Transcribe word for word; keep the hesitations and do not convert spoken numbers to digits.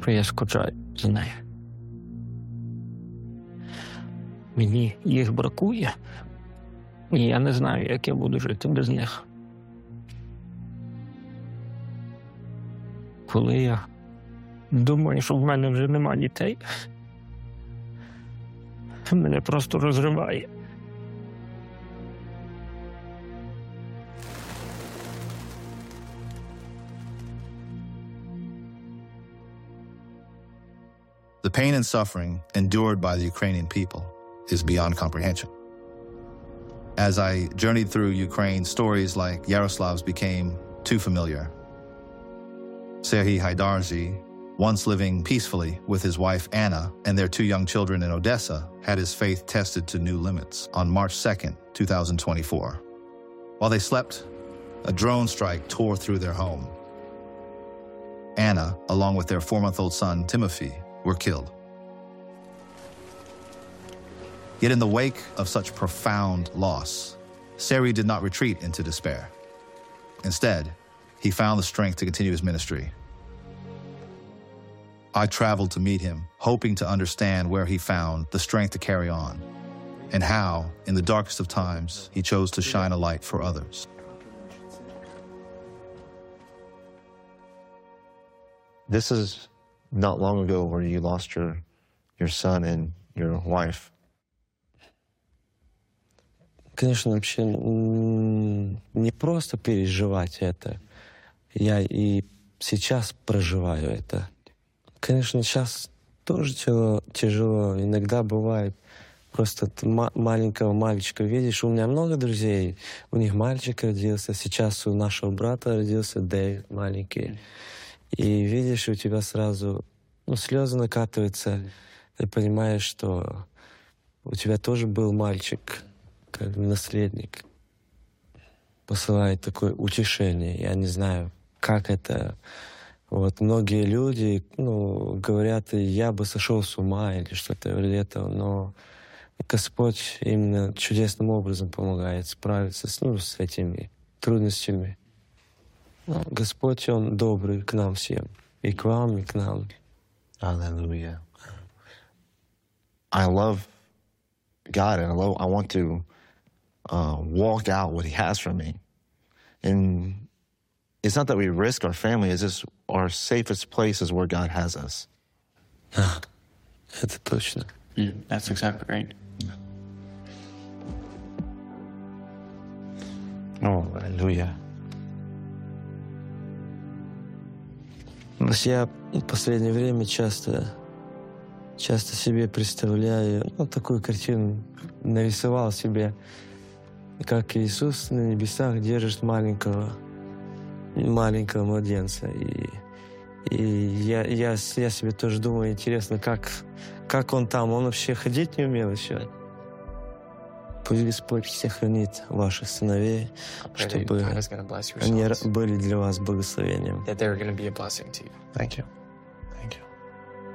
що я скучаю за нею. Мені їх бракує, і я не знаю, як я буду жити без них. Коли я думаю, що в мене вже нема дітей, мене просто розриває. The pain and suffering endured by the Ukrainian people is beyond comprehension. As I journeyed through Ukraine, stories like Yaroslav's became too familiar. Serhiy Haidarzi, once living peacefully with his wife Anna and their two young children in Odessa, had his faith tested to new limits on March second, two thousand twenty-four. While they slept, a drone strike tore through their home. Anna, along with their four-month-old son, Timothy, were killed. Yet in the wake of such profound loss, Serhiy did not retreat into despair. Instead, he found the strength to continue his ministry. I traveled to meet him, hoping to understand where he found the strength to carry on, and how, in the darkest of times, he chose to shine a light for others. This is not long ago where you lost your, your son and your wife. Конечно, вообще не просто переживать это. Я и сейчас проживаю это. Конечно, сейчас тоже тяжело, тяжело. Иногда бывает просто маленького мальчика видишь. У меня много друзей. У них мальчик родился. Сейчас у нашего брата родился Дэйв маленький. И видишь, у тебя сразу ну, слезы накатываются. Ты понимаешь, что у тебя тоже был мальчик, как наследник. Посылает такое утешение. Я не знаю, как это. Вот многие люди, ну, говорят, я бы сошел с ума или что-то вроде этого, но Господь именно чудесным образом помогает справиться с, ну, с этими трудностями. Ну, Господь, Он добрый к нам всем, и к вам, и к нам. Hallelujah. I love God, and I, love, I want to uh, walk out what He has for me. And it's not that we risk our family, it's just our safest place is where God has us. Ah, это точно. Yeah, that's exactly right. Oh, hallelujah. Я в последнее время часто, часто себе представляю, ну, такую картину нарисовал себе, как Иисус на небесах держит маленького, маленького младенца. И, и я, я, я себе тоже думаю, интересно, как, как он там, он вообще ходить не умел еще. Пусть Господь всех хранит ваших сыновей, чтобы они были для вас благословением. That they're going to be a blessing to you. Thank you.